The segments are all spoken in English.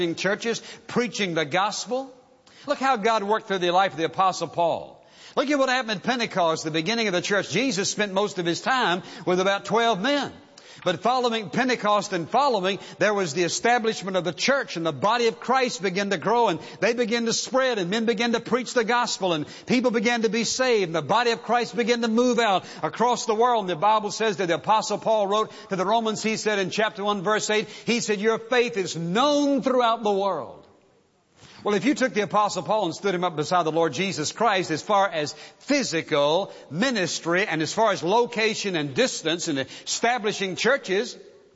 churches, preaching the gospel. Look how God worked through the life of the Apostle Paul. Look at what happened at Pentecost, the beginning of the church. Jesus spent most of his time with about 12 men. But following Pentecost and following, there was the establishment of the church, and the body of Christ began to grow, and they began to spread, and men began to preach the gospel, and people began to be saved, and the body of Christ began to move out across the world. And the Bible says that the Apostle Paul wrote to the Romans, he said in chapter 1 verse 8, he said, your faith is known throughout the world. Well, if you took the Apostle Paul and stood him up beside the Lord Jesus Christ, as far as physical ministry and as far as location and distance and establishing churches,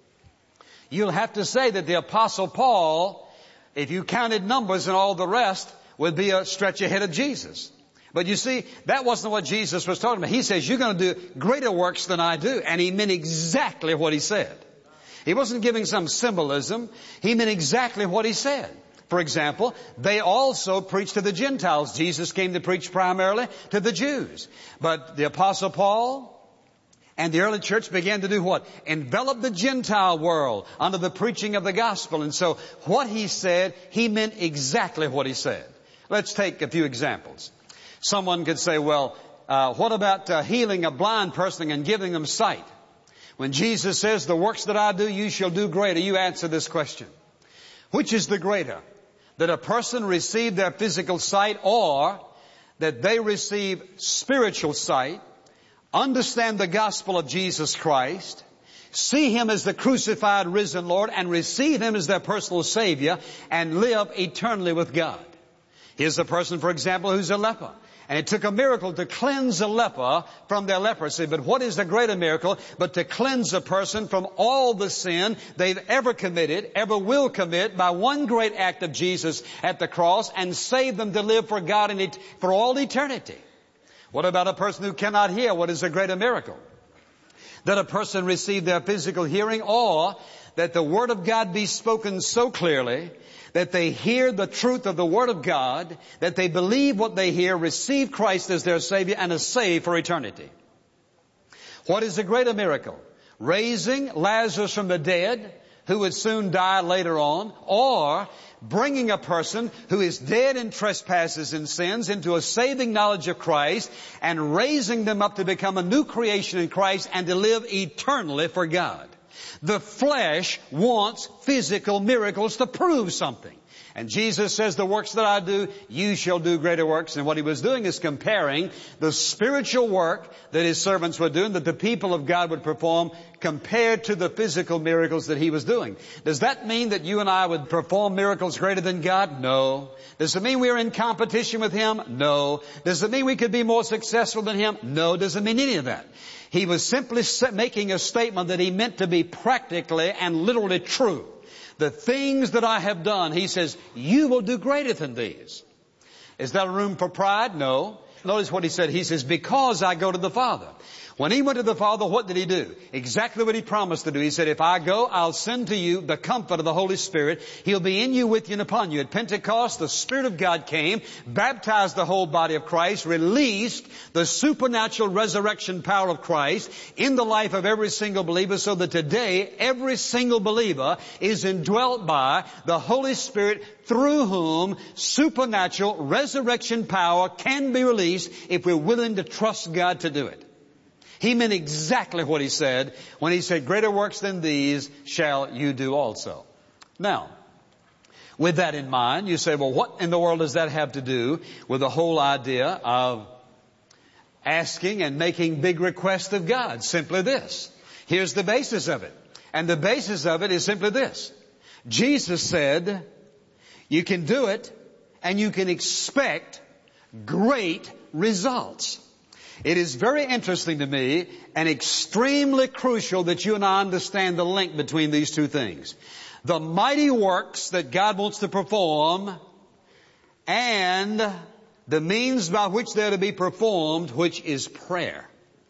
you'll have to say that the Apostle Paul, if you counted numbers and all the rest, would be a stretch ahead of Jesus. But you see, that wasn't what Jesus was talking about. He says, you're going to do greater works than I do. And he meant exactly what he said. He wasn't giving some symbolism. He meant exactly what he said. For example, they also preached to the Gentiles. Jesus came to preach primarily to the Jews. But the Apostle Paul and the early church began to do what? Envelop the Gentile world under the preaching of the gospel. And so what he said, he meant exactly what he said. Let's take a few examples. Someone could say, well, what about healing a blind person and giving them sight? When Jesus says, the works that I do, you shall do greater. You answer this question. Which is the greater? That a person receive their physical sight, or that they receive spiritual sight, understand the gospel of Jesus Christ, see Him as the crucified, risen Lord, and receive Him as their personal Savior, and live eternally with God. Here's a person, for example, who's a leper. And it took a miracle to cleanse a leper from their leprosy. But what is the greater miracle but to cleanse a person from all the sin they've ever committed, ever will commit, by one great act of Jesus at the cross, and save them to live for God for all eternity? What about a person who cannot hear? What is a greater miracle? That a person receive their physical hearing, or that the Word of God be spoken so clearly that they hear the truth of the Word of God, that they believe what they hear, receive Christ as their Savior, and are saved for eternity. What is a greater miracle? Raising Lazarus from the dead, who would soon die later on, or bringing a person who is dead in trespasses and sins into a saving knowledge of Christ, and raising them up to become a new creation in Christ and to live eternally for God. The flesh wants physical miracles to prove something. And Jesus says, the works that I do, you shall do greater works. And what He was doing is comparing the spiritual work that His servants were doing, that the people of God would perform, compared to the physical miracles that He was doing. Does that mean that you and I would perform miracles greater than God? No. Does it mean we're in competition with Him? No. Does it mean we could be more successful than Him? No. Doesn't mean any of that. He was simply making a statement that He meant to be practically and literally true. The things that I have done, He says, you will do greater than these. Is that a room for pride? No. Notice what He said. He says, because I go to the Father. When He went to the Father, what did He do? Exactly what He promised to do. He said, if I go, I'll send to you the comfort of the Holy Spirit. He'll be in you, with you, and upon you. At Pentecost, the Spirit of God came, baptized the whole body of Christ, released the supernatural resurrection power of Christ in the life of every single believer, so that today every single believer is indwelt by the Holy Spirit, through whom supernatural resurrection power can be released if we're willing to trust God to do it. He meant exactly what He said when He said, greater works than these shall you do also. Now, with that in mind, you say, well, what in the world does that have to do with the whole idea of asking and making big requests of God? Simply this. Here's the basis of it. And the basis of it is simply this. Jesus said, you can do it and you can expect great results. It is very interesting to me and extremely crucial that you and I understand the link between these two things. The mighty works that God wants to perform and the means by which they're to be performed, which is prayer.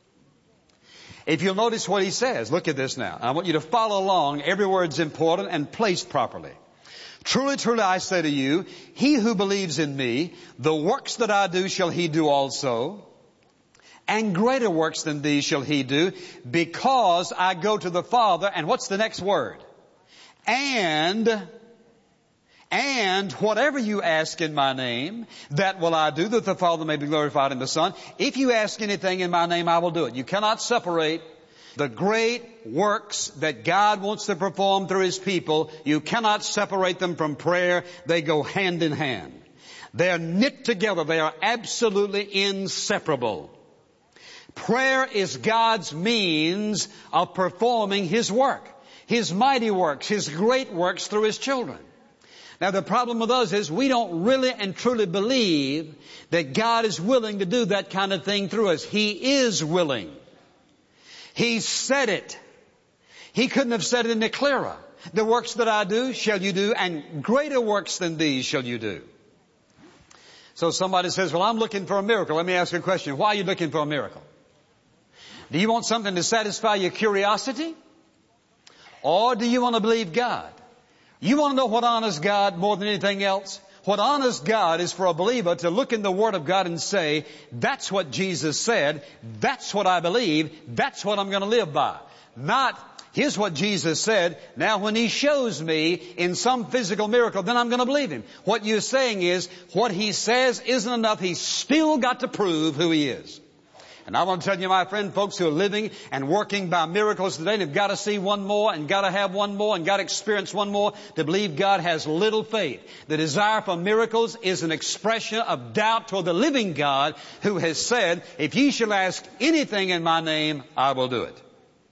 If you'll notice what He says, look at this now. I want you to follow along. Every word's important and placed properly. Truly, truly, I say to you, he who believes in me, the works that I do shall he do also. And greater works than these shall he do, because I go to the Father. And what's the next word? And And whatever you ask in my name, that will I do, that the Father may be glorified in the Son. If you ask anything in my name, I will do it. You cannot separate the great works that God wants to perform through His people. You cannot separate them from prayer. They go hand in hand. They are knit together. They are absolutely inseparable. Prayer is God's means of performing His work, His mighty works, His great works through His children. Now the problem with us is we don't really and truly believe that God is willing to do that kind of thing through us. He is willing. He said it. He couldn't have said it any clearer. The works that I do shall you do, and greater works than these shall you do. So somebody says, well, I'm looking for a miracle. Let me ask you a question. Why are you looking for a miracle? Do you want something to satisfy your curiosity? Or do you want to believe God? You want to know what honors God more than anything else? What honors God is for a believer to look in the Word of God and say, that's what Jesus said, that's what I believe, that's what I'm going to live by. Not, here's what Jesus said, now when He shows me in some physical miracle, then I'm going to believe Him. What you're saying is, what He says isn't enough, He's still got to prove who He is. And I want to tell you, my friend, folks who are living and working by miracles today, they've got to see one more and got to have one more and got to experience one more to believe God has little faith. The desire for miracles is an expression of doubt toward the living God who has said, if ye shall ask anything in my name, I will do it.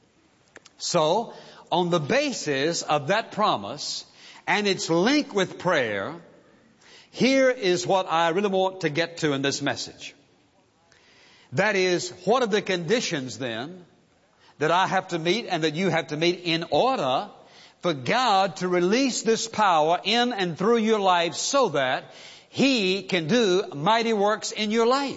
So, on the basis of that promise and its link with prayer, here is what I really want to get to in this message. That is, what are the conditions then that I have to meet and that you have to meet in order for God to release this power in and through your life so that He can do mighty works in your life?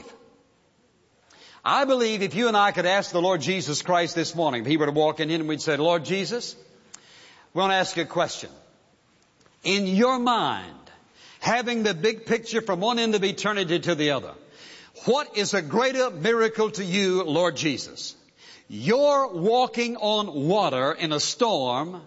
I believe if you and I could ask the Lord Jesus Christ this morning, if He were to walk in here and we'd say, Lord Jesus, we want to ask you a question. In your mind, having the big picture from one end of eternity to the other, what is a greater miracle to you, Lord Jesus? You're walking on water in a storm,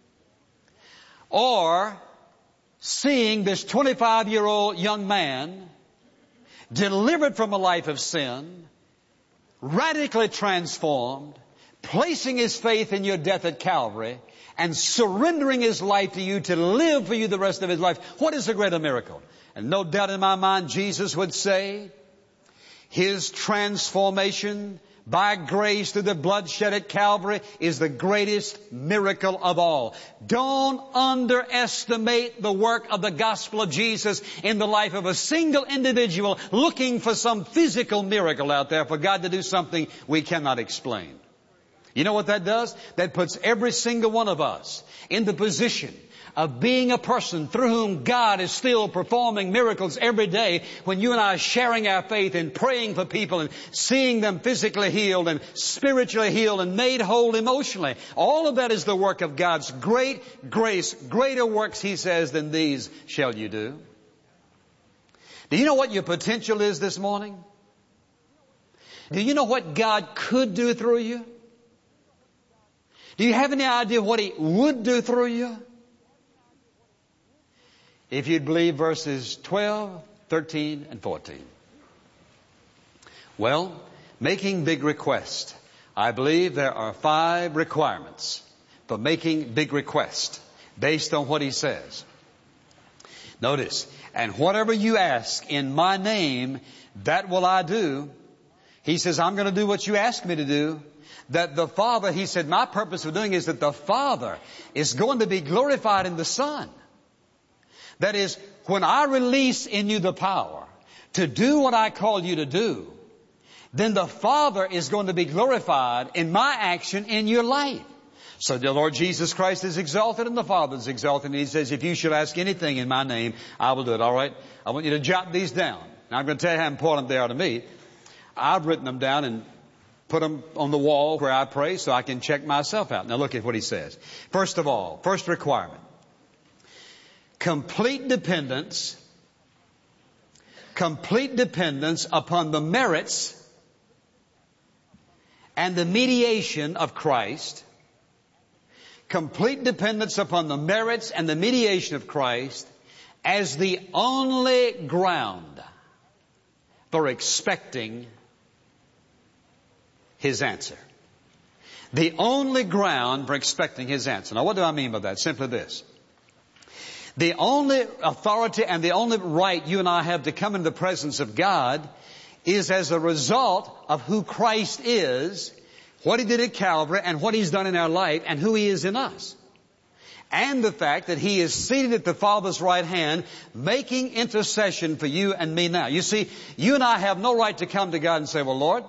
or seeing this 25-year-old young man delivered from a life of sin, radically transformed, placing his faith in your death at Calvary, and surrendering his life to you to live for you the rest of his life. What is a greater miracle? And no doubt in my mind, Jesus would say, His transformation by grace through the blood shed at Calvary is the greatest miracle of all. Don't underestimate the work of the gospel of Jesus in the life of a single individual looking for some physical miracle out there for God to do something we cannot explain. You know what that does? That puts every single one of us in the position of being a person through whom God is still performing miracles every day when you and I are sharing our faith and praying for people and seeing them physically healed and spiritually healed and made whole emotionally. All of that is the work of God's great grace. Greater works, He says, than these shall you do. Do you know what your potential is this morning? Do you know what God could do through you? Do you have any idea what He would do through you? If you'd believe verses 12, 13, and 14. Well, making big requests. I believe there are 5 requirements for making big requests based on what He says. Notice, and whatever you ask in my name, that will I do. He says, I'm going to do what you ask me to do. That the Father, He said, my purpose of doing is that the Father is going to be glorified in the Son. That is, when I release in you the power to do what I call you to do, then the Father is going to be glorified in my action in your life. So the Lord Jesus Christ is exalted and the Father is exalted. And He says, if you shall ask anything in my name, I will do it. All right? I want you to jot these down. Now I'm going to tell you how important they are to me. I've written them down and put them on the wall where I pray so I can check myself out. Now look at what He says. First of all, first requirement. Complete dependence upon the merits and the mediation of Christ. Complete dependence upon the merits and the mediation of Christ as the only ground for expecting His answer. The only ground for expecting His answer. Now what do I mean by that? Simply this. The only authority and the only right you and I have to come into the presence of God is as a result of who Christ is, what He did at Calvary, and what He's done in our life, and who He is in us. And the fact that He is seated at the Father's right hand, making intercession for you and me now. You see, you and I have no right to come to God and say, well, Lord,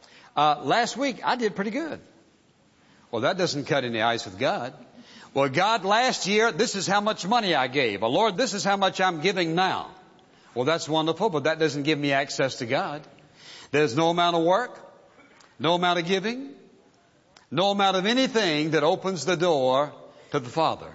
last week I did pretty good. Well, that doesn't cut any ice with God. Well, God, last year, this is how much money I gave. Well, Lord, this is how much I'm giving now. Well, that's wonderful, but that doesn't give me access to God. There's no amount of work, no amount of giving, no amount of anything that opens the door to the Father.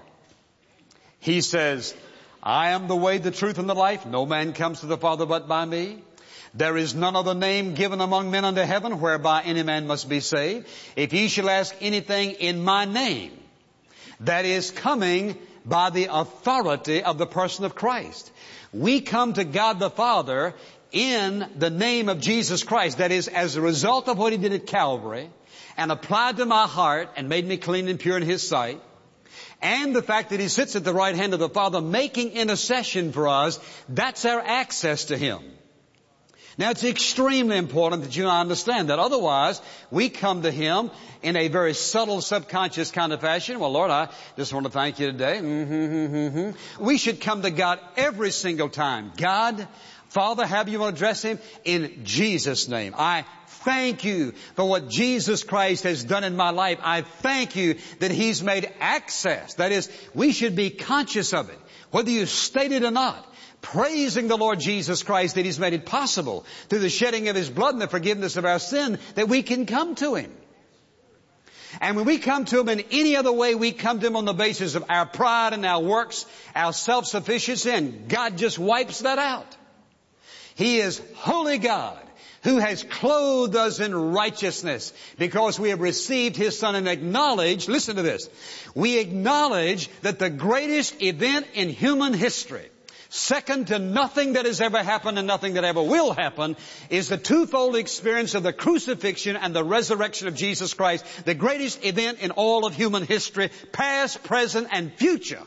He says, I am the way, the truth, and the life. No man comes to the Father but by me. There is none other name given among men under heaven whereby any man must be saved. If ye shall ask anything in my name, that is coming by the authority of the person of Christ. We come to God the Father in the name of Jesus Christ. That is, as a result of what He did at Calvary and applied to my heart and made me clean and pure in His sight. And the fact that He sits at the right hand of the Father making intercession for us, that's our access to Him. Now, it's extremely important that you and I understand that. Otherwise, we come to Him in a very subtle, subconscious kind of fashion. Well, Lord, I just want to thank You today. We should come to God every single time. God, Father, however you want to address Him, in Jesus' name. I thank You for what Jesus Christ has done in my life. I thank You that He's made access. That is, we should be conscious of it, whether you state it or not. Praising the Lord Jesus Christ that He's made it possible through the shedding of His blood and the forgiveness of our sin that we can come to Him. And when we come to Him in any other way, we come to Him on the basis of our pride and our works, our self-sufficiency, and God just wipes that out. He is holy God who has clothed us in righteousness because we have received His Son and acknowledge, listen to this, we acknowledge that the greatest event in human history, second to nothing that has ever happened and nothing that ever will happen, is the twofold experience of the crucifixion and the resurrection of Jesus Christ, the greatest event in all of human history, past, present, and future.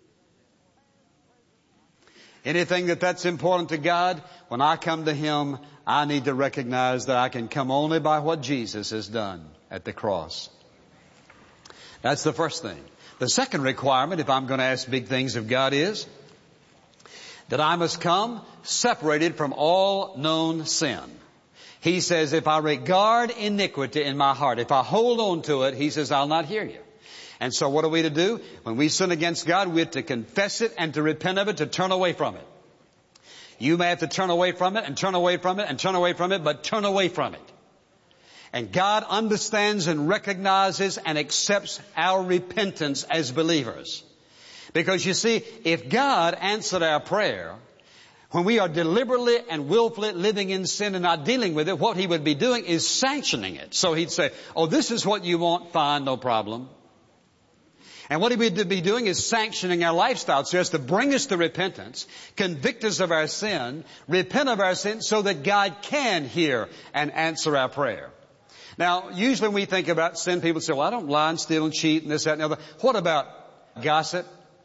Anything that's important to God, when I come to Him, I need to recognize that I can come only by what Jesus has done at the cross. That's the first thing. The second requirement, if I'm going to ask big things of God, is that I must come separated from all known sin. He says, if I regard iniquity in my heart, if I hold on to it, He says, I'll not hear you. And so what are we to do? When we sin against God, we have to confess it and to repent of it, to turn away from it. You may have to turn away from it and turn away from it and turn away from it, but turn away from it. And God understands and recognizes and accepts our repentance as believers. Because you see, if God answered our prayer, when we are deliberately and willfully living in sin and not dealing with it, what He would be doing is sanctioning it. So He'd say, oh, this is what you want, fine, no problem. And what He would be doing is sanctioning our lifestyle so as to bring us to repentance, convict us of our sin, repent of our sin so that God can hear and answer our prayer. Now, usually when we think about sin, people say, well, I don't lie and steal and cheat and this, that, and the other. What about gossip?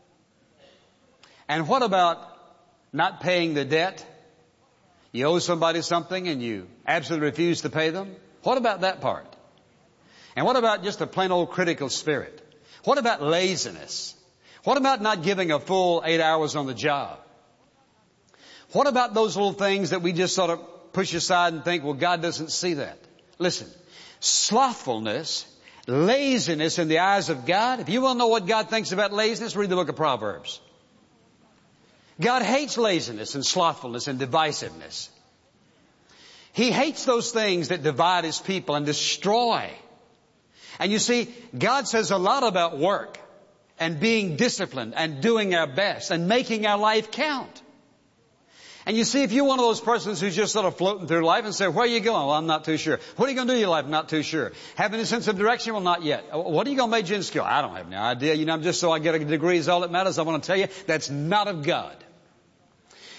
And what about not paying the debt? You owe somebody something and you absolutely refuse to pay them? What about that part? And what about just a plain old critical spirit? What about laziness? What about not giving a full 8 hours on the job? What about those little things that we just sort of push aside and think, well, God doesn't see that? Listen, slothfulness, laziness in the eyes of God. If you want to know what God thinks about laziness, read the book of Proverbs. God hates laziness and slothfulness and divisiveness. He hates those things that divide His people and destroy. And you see, God says a lot about work and being disciplined and doing our best and making our life count. And you see, if you're one of those persons who's just sort of floating through life and say, where are you going? Well, I'm not too sure. What are you going to do in your life? Not too sure. Having a sense of direction? Well, not yet. What are you going to major in skill? I don't have any idea. I'm just so I get a degree is all that matters. I want to tell you, that's not of God.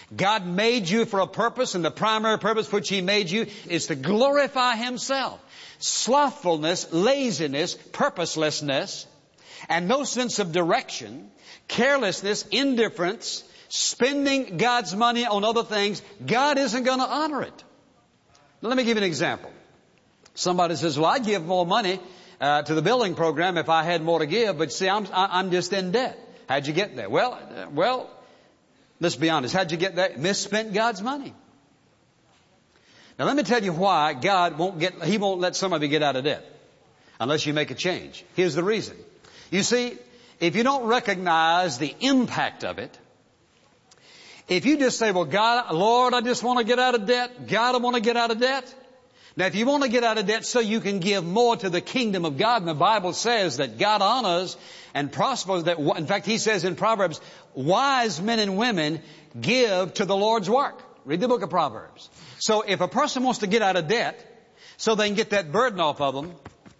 God made you for a purpose, and the primary purpose for which He made you is to glorify Himself. Slothfulness, laziness, purposelessness, and no sense of direction, carelessness, indifference, spending God's money on other things, God isn't going to honor it. Now, let me give you an example. Somebody says, well, I'd give more money to the building program if I had more to give, but see, I'm just in debt. How'd you get there? Well, let's be honest. How'd you get there? Misspent God's money. Now let me tell you why He won't let some of you get out of debt unless you make a change. Here's the reason. You see, if you don't recognize the impact of it, if you just say, well, God, Lord, I just want to get out of debt. God, I want to get out of debt. Now, if you want to get out of debt so you can give more to the kingdom of God, and the Bible says that God honors and prospers, that, in fact, He says in Proverbs, wise men and women give to the Lord's work. Read the book of Proverbs. So if a person wants to get out of debt so they can get that burden off of them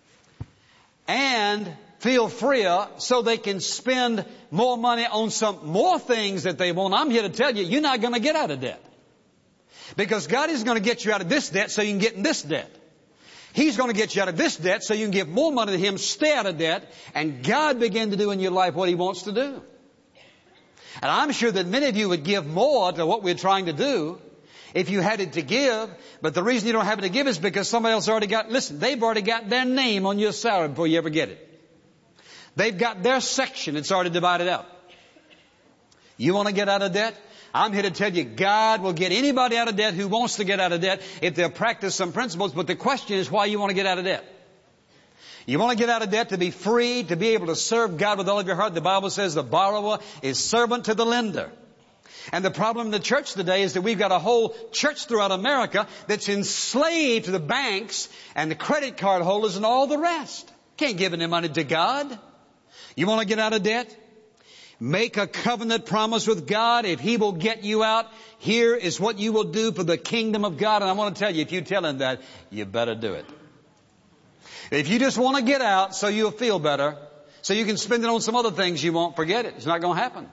and feel freer so they can spend more money on some more things that they want, I'm here to tell you, you're not going to get out of debt. Because God is going to get you out of this debt so you can get in this debt. He's going to get you out of this debt so you can give more money to Him, stay out of debt, and God begin to do in your life what He wants to do. And I'm sure that many of you would give more to what we're trying to do if you had it to give, but the reason you don't have it to give is because somebody else already they've already got their name on your salary before you ever get it. They've got their section, it's already divided out. You want to get out of debt? I'm here to tell you, God will get anybody out of debt who wants to get out of debt if they'll practice some principles. But the question is why you want to get out of debt. You want to get out of debt to be free, to be able to serve God with all of your heart. The Bible says the borrower is servant to the lender. And the problem in the church today is that we've got a whole church throughout America that's enslaved to the banks and the credit card holders and all the rest. Can't give any money to God. You want to get out of debt? Make a covenant promise with God. If He will get you out, here is what you will do for the kingdom of God. And I want to tell you, if you tell Him that, you better do it. If you just want to get out so you'll feel better, so you can spend it on some other things you want, forget it. It's not going to happen.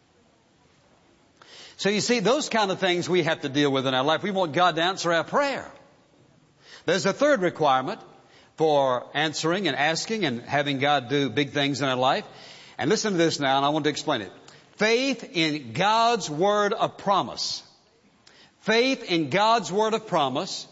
So you see, those kind of things we have to deal with in our life. We want God to answer our prayer. There's a third requirement for answering and asking and having God do big things in our life. And listen to this now, and I want to explain it. Faith in God's word of promise. Faith in God's word of promise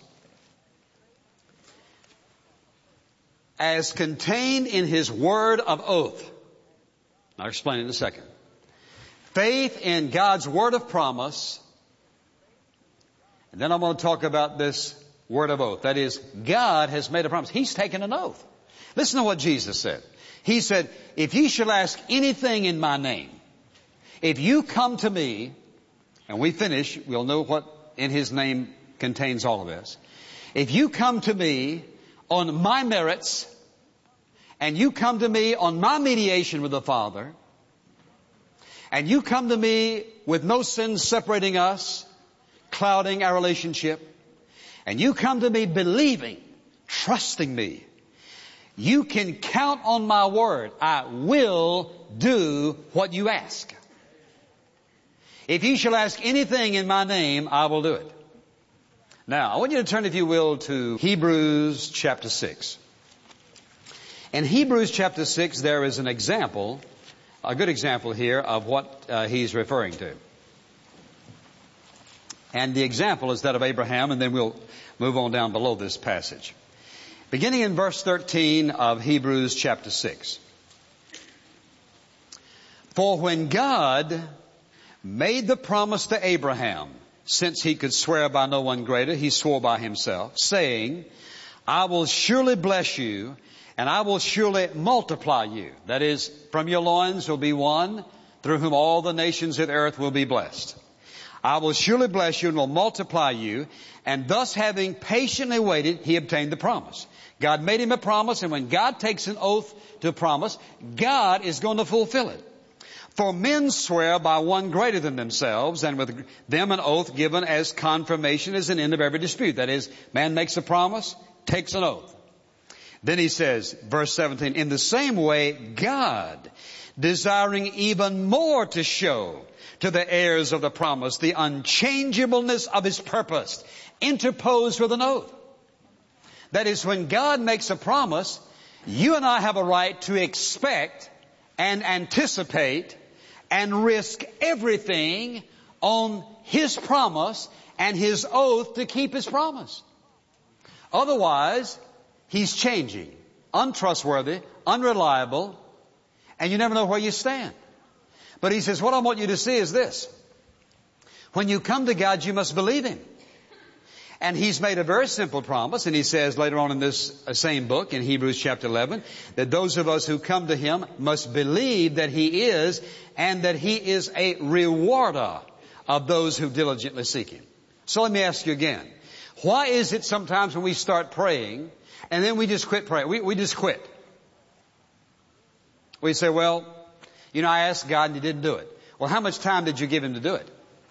as contained in His word of oath. I'll explain it in a second. Faith in God's word of promise. And then I'm going to talk about this word of oath. That is, God has made a promise. He's taken an oath. Listen to what Jesus said. He said, if ye shall ask anything in my name, if you come to me, and we finish, we'll know what in His name contains all of this. If you come to me on my merits, and you come to me on my mediation with the Father, and you come to me with no sin separating us, clouding our relationship, and you come to me believing, trusting me, you can count on my word. I will do what you ask. If you shall ask anything in my name, I will do it. Now, I want you to turn, if you will, to Hebrews chapter 6. In Hebrews chapter 6, there is an example, a good example here of what he's referring to. And the example is that of Abraham, and then we'll move on down below this passage. Beginning in verse 13 of Hebrews chapter 6. For when God made the promise to Abraham, since He could swear by no one greater, He swore by Himself, saying, I will surely bless you, and I will surely multiply you. That is, from your loins will be one, through whom all the nations of the earth will be blessed. I will surely bless you and will multiply you. And thus, having patiently waited, he obtained the promise. God made him a promise, and when God takes an oath to a promise, God is going to fulfill it. For men swear by one greater than themselves, and with them an oath given as confirmation is an end of every dispute. That is, man makes a promise, takes an oath. Then he says, verse 17, in the same way, God desiring even more to show to the heirs of the promise the unchangeableness of His purpose, interposed with an oath. That is, when God makes a promise, you and I have a right to expect and anticipate and risk everything on His promise and His oath to keep His promise. Otherwise, He's changing, untrustworthy, unreliable, and you never know where you stand. But He says, what I want you to see is this. When you come to God, you must believe Him. And He's made a very simple promise, and He says later on in this same book, in Hebrews chapter 11, that those of us who come to Him must believe that He is, and that He is a rewarder of those who diligently seek Him. So let me ask you again. Why is it sometimes when we start praying, and then we just quit praying? We just quit. We say, well, I asked God and He didn't do it. Well, how much time did you give Him to do it?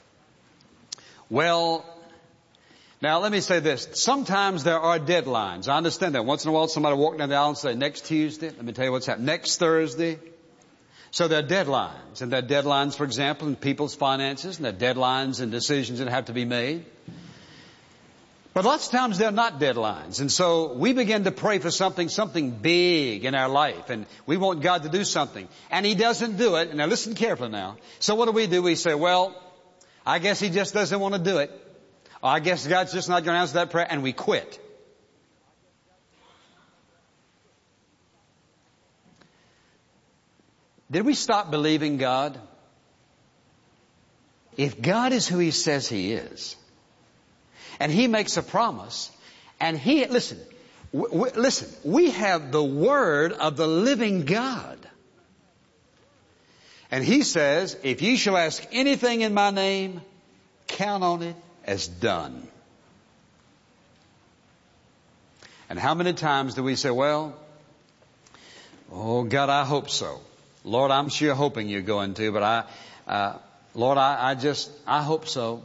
Well, now let me say this. Sometimes there are deadlines. I understand that. Once in a while somebody will walk down the aisle and say, next Tuesday, let me tell you what's happening. Next Thursday. So there are deadlines. And there are deadlines, for example, in people's finances. And there are deadlines and decisions that have to be made. But lots of times they're not deadlines. And so we begin to pray for something big in our life. And we want God to do something. And He doesn't do it. And now listen carefully now. So what do? We say, well, I guess He just doesn't want to do it. Or I guess God's just not going to answer that prayer. And we quit. Did we stop believing God? If God is who He says He is, and He makes a promise, and listen, we have the Word of the living God. And He says, if ye shall ask anything in my name, count on it as done. And how many times do we say, well, oh God, I hope so. Lord, I'm sure hoping you're going to, but Lord, I hope so.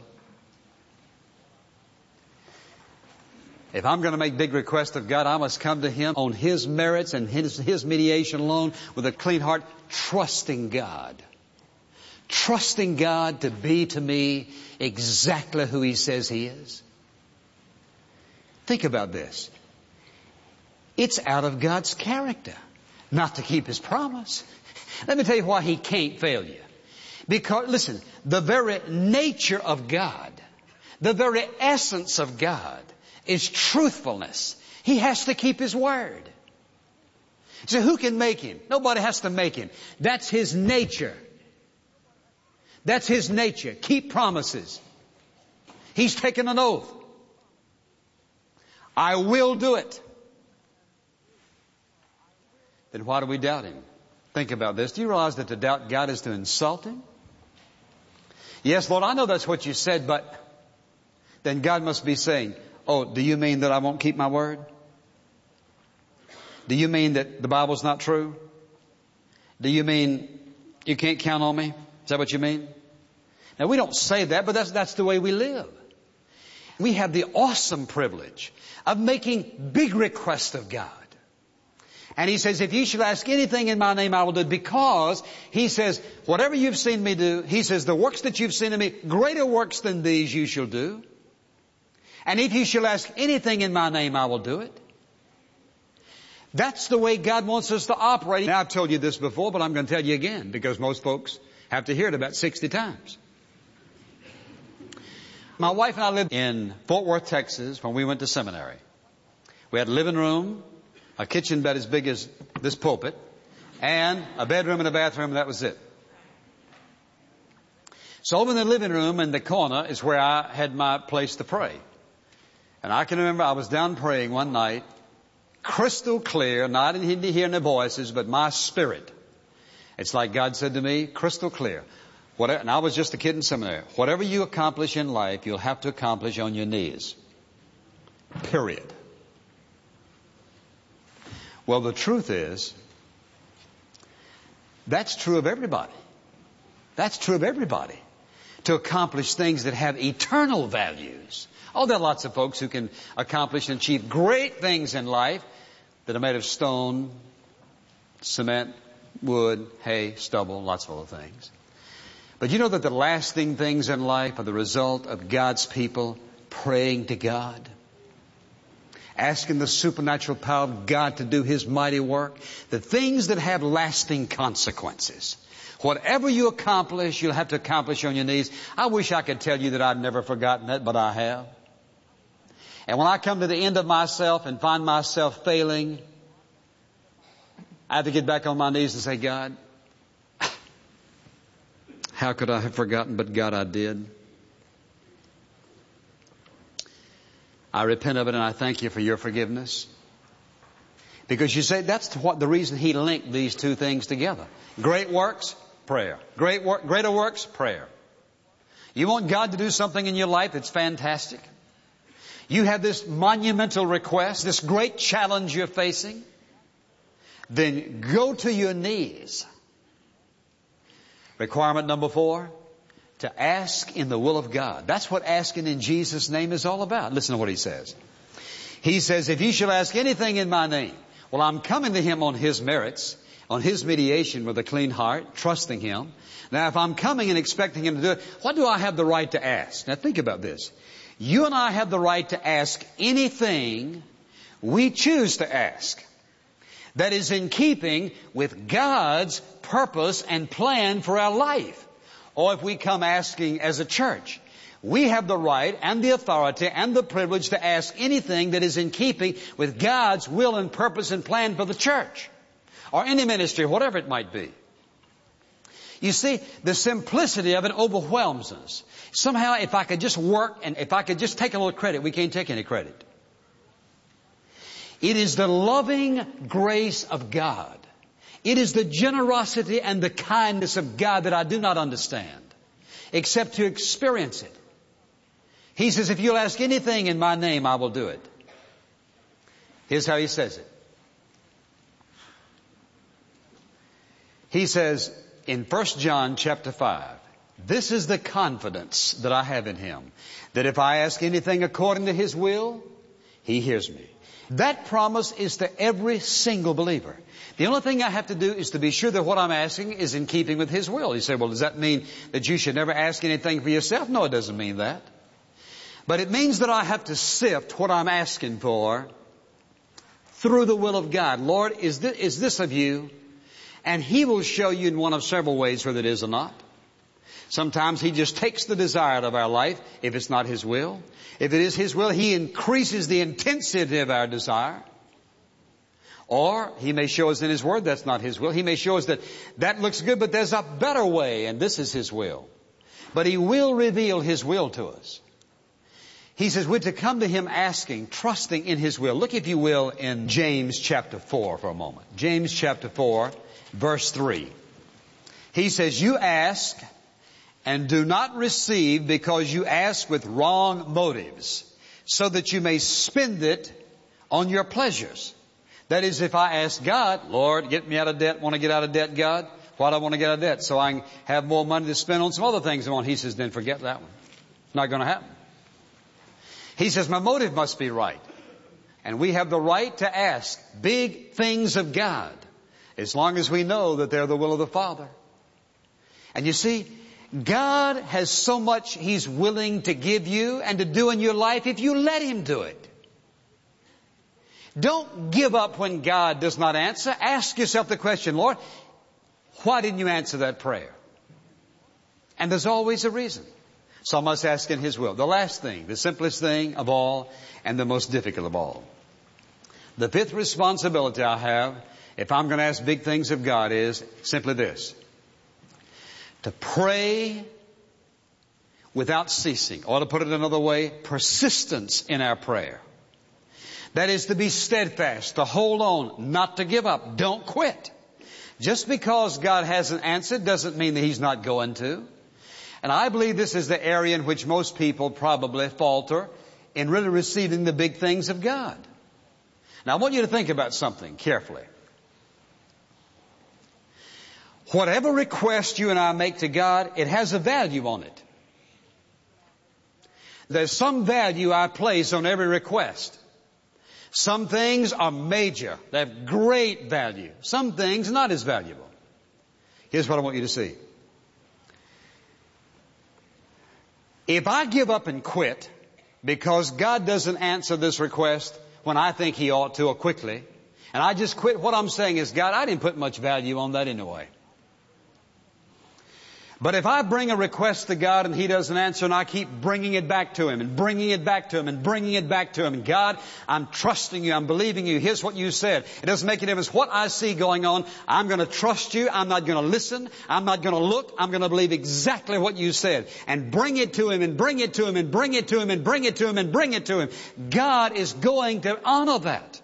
If I'm going to make big requests of God, I must come to Him on His merits and His mediation alone with a clean heart, trusting God. Trusting God to be to me exactly who He says He is. Think about this. It's out of God's character not to keep His promise. Let me tell you why He can't fail you. Because, listen, the very nature of God, the very essence of God is truthfulness. He has to keep His word. So who can make Him? Nobody has to make Him. That's His nature. That's His nature. Keep promises. He's taken an oath. I will do it. Then why do we doubt Him? Think about this. Do you realize that to doubt God is to insult Him? Yes, Lord, I know that's what you said, but then God must be saying, oh, do you mean that I won't keep my word? Do you mean that the Bible's not true? Do you mean you can't count on me? Is that what you mean? Now, we don't say that, but that's the way we live. We have the awesome privilege of making big requests of God. And He says, if you shall ask anything in my name, I will do it. Because He says, whatever you've seen me do, He says, the works that you've seen in me, greater works than these you shall do. And if you shall ask anything in my name, I will do it. That's the way God wants us to operate. Now, I've told you this before, but I'm going to tell you again, because most folks have to hear it about 60 times. My wife and I lived in Fort Worth, Texas, when we went to seminary. We had a living room, a kitchen bed as big as this pulpit, and a bedroom and a bathroom, and that was it. So over in the living room in the corner is where I had my place to pray. And I can remember I was down praying one night, crystal clear, not in hearing the voices, but my spirit. It's like God said to me, crystal clear. And I was just a kid in seminary. Whatever you accomplish in life, you'll have to accomplish on your knees. Period. Well, the truth is, that's true of everybody. That's true of everybody. To accomplish things that have eternal values. Oh, there are lots of folks who can accomplish and achieve great things in life that are made of stone, cement, wood, hay, stubble, lots of other things. But you know that the lasting things in life are the result of God's people praying to God, asking the supernatural power of God to do His mighty work, the things that have lasting consequences. Whatever you accomplish, you'll have to accomplish on your knees. I wish I could tell you that I've never forgotten that, but I have. And when I come to the end of myself and find myself failing, I have to get back on my knees and say, God, how could I have forgotten? But God, I did. I repent of it and I thank you for your forgiveness. Because you say that's the reason He linked these two things together. Great works, prayer. Greater works, prayer. You want God to do something in your life that's fantastic? You have this monumental request, this great challenge you're facing? Then go to your knees. Requirement number 4, to ask in the will of God. That's what asking in Jesus' name is all about. Listen to what He says. He says, if you shall ask anything in my name, well, I'm coming to Him on His merits, on His mediation with a clean heart, trusting Him. Now, if I'm coming and expecting Him to do it, what do I have the right to ask? Now, think about this. You and I have the right to ask anything we choose to ask that is in keeping with God's purpose and plan for our life. Or if we come asking as a church, we have the right and the authority and the privilege to ask anything that is in keeping with God's will and purpose and plan for the church or any ministry, whatever it might be. You see, the simplicity of it overwhelms us. Somehow, if I could just work and if I could just take a little credit, we can't take any credit. It is the loving grace of God. It is the generosity and the kindness of God that I do not understand, except to experience it. He says, if you'll ask anything in my name, I will do it. Here's how He says it. He says in 1 John chapter 5, this is the confidence that I have in Him, that if I ask anything according to His will, He hears me. That promise is to every single believer. The only thing I have to do is to be sure that what I'm asking is in keeping with His will. You say, well, does that mean that you should never ask anything for yourself? No, it doesn't mean that. But it means that I have to sift what I'm asking for through the will of God. Lord, is this of you? And He will show you in one of several ways whether it is or not. Sometimes He just takes the desire out of our life if it's not His will. If it is His will, He increases the intensity of our desire. Or He may show us in His Word that's not His will. He may show us that looks good, but there's a better way, and this is His will. But He will reveal His will to us. He says we're to come to Him asking, trusting in His will. Look, if you will, in James chapter 4 for a moment. James chapter 4, verse 3. He says, you ask and do not receive because you ask with wrong motives, so that you may spend it on your pleasures. That is, if I ask God, Lord, get me out of debt. Want to get out of debt, God? Why do I want to get out of debt? So I can have more money to spend on some other things I want. He says, then forget that one. It's not going to happen. He says, my motive must be right. And we have the right to ask big things of God, as long as we know that they're the will of the Father. And you see, God has so much He's willing to give you and to do in your life if you let Him do it. Don't give up when God does not answer. Ask yourself the question, Lord, why didn't you answer that prayer? And there's always a reason. So I must ask in His will. The last thing, the simplest thing of all, and the most difficult of all. The fifth responsibility I have, if I'm going to ask big things of God, is simply this: to pray without ceasing. Or to put it another way, persistence in our prayer. That is to be steadfast, to hold on, not to give up. Don't quit. Just because God hasn't answered doesn't mean that He's not going to. And I believe this is the area in which most people probably falter in really receiving the big things of God. Now I want you to think about something carefully. Whatever request you and I make to God, it has a value on it. There's some value I place on every request. Some things are major. They have great value. Some things not as valuable. Here's what I want you to see. If I give up and quit because God doesn't answer this request when I think He ought to or quickly, and I just quit, what I'm saying is, God, I didn't put much value on that anyway. But if I bring a request to God and He doesn't answer, and I keep bringing it back to Him and bringing it back to Him and bringing it back to Him, and God, I'm trusting You, I'm believing You, here's what You said. It doesn't make any difference what I see going on. I'm going to trust You. I'm not going to listen. I'm not going to look. I'm going to believe exactly what You said. And bring it to Him and bring it to Him and bring it to Him and bring it to Him and bring it to Him. God is going to honor that.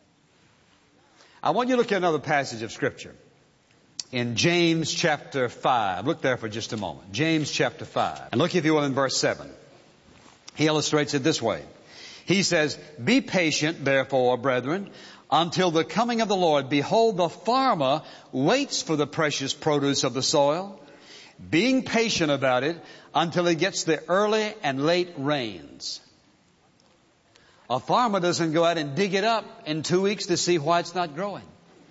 I want you to look at another passage of Scripture. In James chapter 5. Look there for just a moment. James chapter 5. And look, if you will, in verse 7. He illustrates it this way. He says, "Be patient, therefore, brethren, until the coming of the Lord. Behold, the farmer waits for the precious produce of the soil, being patient about it until he gets the early and late rains." A farmer doesn't go out and dig it up in 2 weeks to see why it's not growing.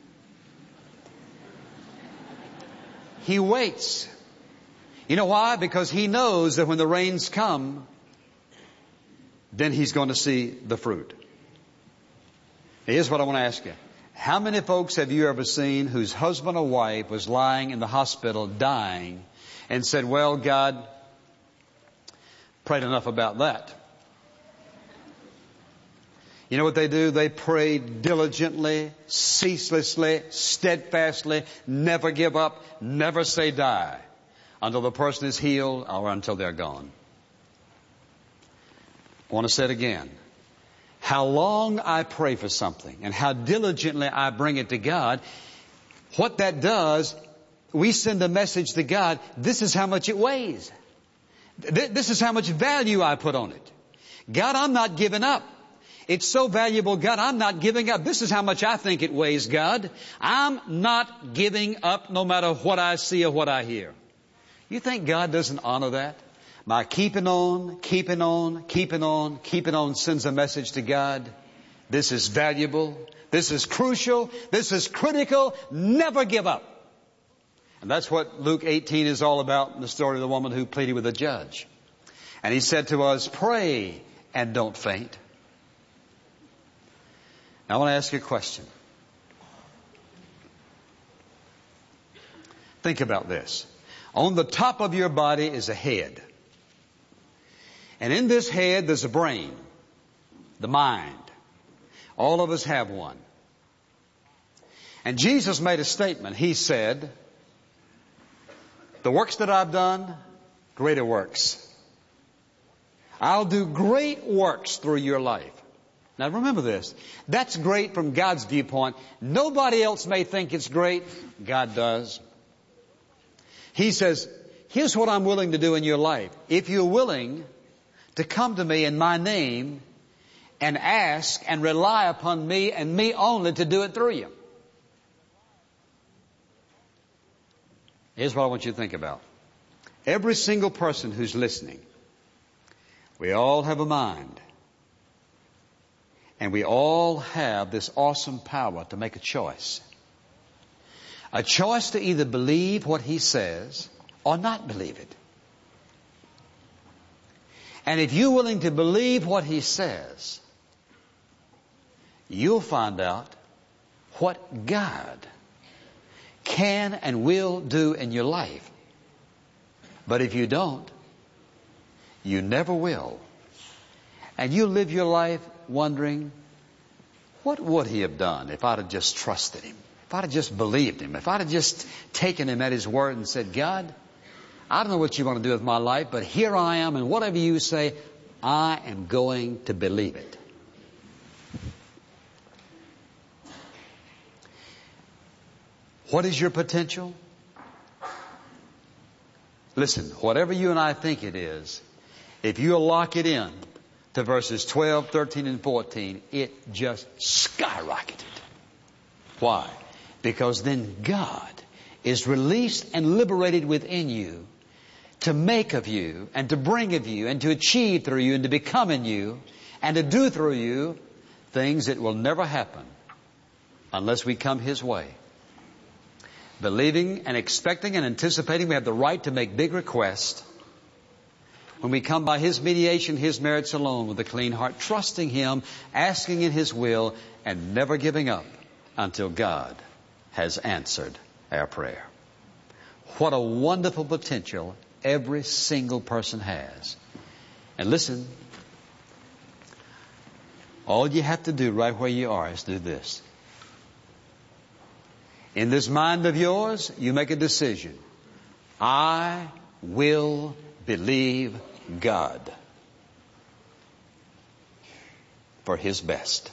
He waits. You know why? Because he knows that when the rains come, then he's going to see the fruit. Here's what I want to ask you. How many folks have you ever seen whose husband or wife was lying in the hospital dying and said, "Well, God, prayed enough about that"? You know what they do? They pray diligently, ceaselessly, steadfastly, never give up, never say die until the person is healed or until they're gone. I want to say it again. How long I pray for something and how diligently I bring it to God, what that does, we send a message to God, this is how much it weighs. This is how much value I put on it. God, I'm not giving up. It's so valuable, God, I'm not giving up. This is how much I think it weighs, God. I'm not giving up no matter what I see or what I hear. You think God doesn't honor that? By keeping on, keeping on, keeping on, keeping on sends a message to God. This is valuable. This is crucial. This is critical. Never give up. And that's what Luke 18 is all about in the story of the woman who pleaded with the judge. And he said to us, pray and don't faint. Now I want to ask you a question. Think about this. On the top of your body is a head. And in this head there's a brain, the mind. All of us have one. And Jesus made a statement. He said, the works that I've done, greater works. I'll do great works through your life. Now remember this. That's great from God's viewpoint. Nobody else may think it's great. God does. He says, here's what I'm willing to do in your life. If you're willing to come to me in my name and ask and rely upon me and me only to do it through you. Here's what I want you to think about. Every single person who's listening, we all have a mind. And we all have this awesome power to make a choice. A choice to either believe what he says or not believe it. And if you're willing to believe what he says, you'll find out what God can and will do in your life. But if you don't, you never will. And you live your life wondering, what would he have done if I'd have just trusted him? If I'd have just believed him? If I'd have just taken him at his word and said, God, I don't know what you want to do with my life, but here I am, and whatever you say, I am going to believe it. What is your potential? Listen, whatever you and I think it is, if you'll lock it in to verses 12, 13, and 14, it just skyrocketed. Why? Because then God is released and liberated within you to make of you and to bring of you and to achieve through you and to become in you and to do through you things that will never happen unless we come his way. believing and expecting and anticipating we have the right to make big requests. When we come by His mediation, His merits alone with a clean heart, trusting Him, asking in His will, and never giving up until God has answered our prayer. What a wonderful potential every single person has. And listen, all you have to do right where you are is do this. In this mind of yours, you make a decision. I will believe God for His best.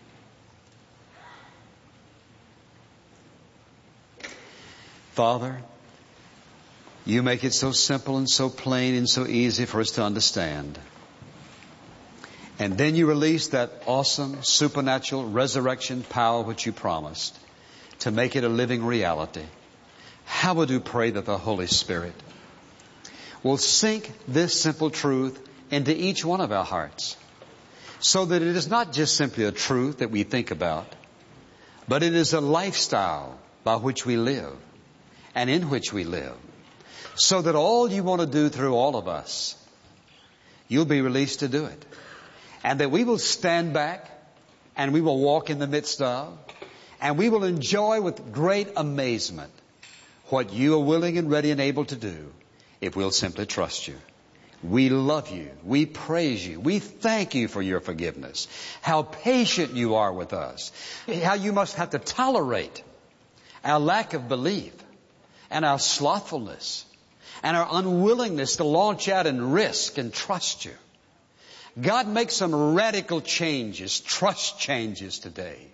Father, You make it so simple and so plain and so easy for us to understand. And then You release that awesome supernatural resurrection power which You promised to make it a living reality. How would you pray that the Holy Spirit will sink this simple truth into each one of our hearts, so that it is not just simply a truth that we think about, but it is a lifestyle by which we live and in which we live, so that all You want to do through all of us, You'll be released to do it. And that we will stand back and we will walk in the midst of, and we will enjoy with great amazement what You are willing and ready and able to do if we'll simply trust You. We love You. We praise You. We thank You for Your forgiveness. How patient You are with us. How You must have to tolerate our lack of belief and our slothfulness and our unwillingness to launch out and risk and trust You. God, make some radical changes, trust changes today.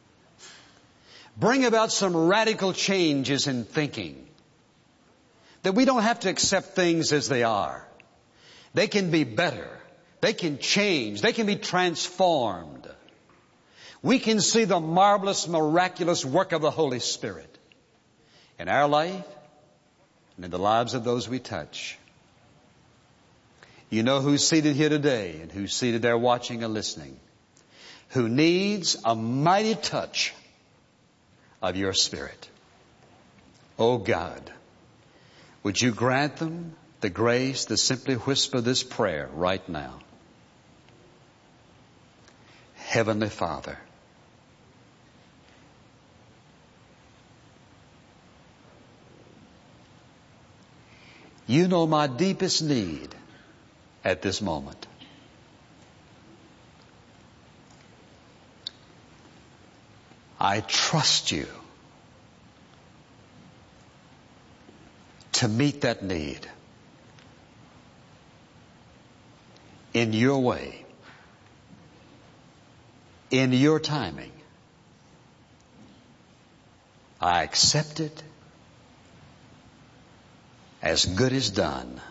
Bring about some radical changes in thinking, that we don't have to accept things as they are. They can be better. They can change. They can be transformed. We can see the marvelous, miraculous work of the Holy Spirit in our life and in the lives of those we touch. You know who's seated here today and who's seated there watching or listening, who needs a mighty touch of Your Spirit. Oh God, would You grant them the grace to simply whisper this prayer right now. Heavenly Father, You know my deepest need at this moment. I trust You to meet that need in Your way, in Your timing. I accept it as good as done,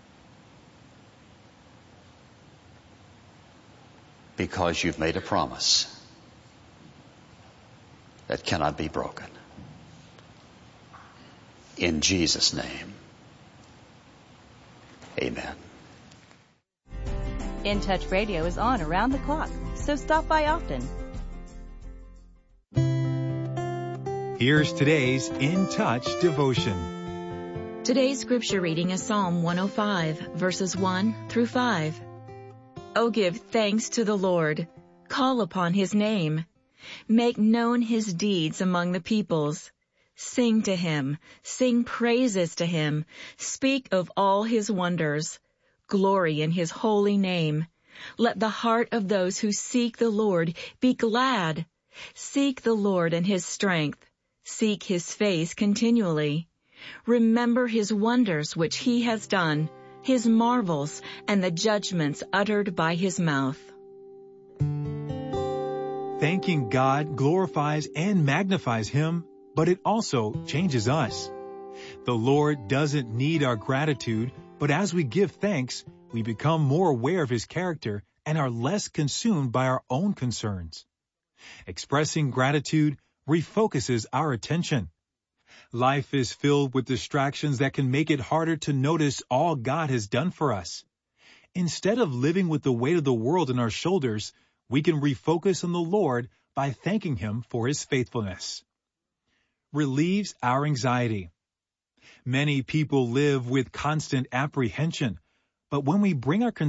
because You've made a promise that cannot be broken. In Jesus' name, amen. In Touch Radio is on around the clock, so stop by often. Here's today's In Touch devotion. Today's scripture reading is Psalm 105, verses 1 through 5. Oh, give thanks to the Lord. Call upon His name. Make known His deeds among the peoples. Sing to Him. Sing praises to Him. Speak of all His wonders. Glory in His holy name. Let the heart of those who seek the Lord be glad. Seek the Lord and His strength. Seek His face continually. Remember His wonders which He has done, His marvels, and the judgments uttered by His mouth. Thanking God glorifies and magnifies Him, but it also changes us. The Lord doesn't need our gratitude, but as we give thanks, we become more aware of His character and are less consumed by our own concerns. Expressing gratitude refocuses our attention. Life is filled with distractions that can make it harder to notice all God has done for us. Instead of living with the weight of the world on our shoulders, we can refocus on the Lord by thanking Him for His faithfulness. relieves our anxiety. Many people live with constant apprehension, but when we bring our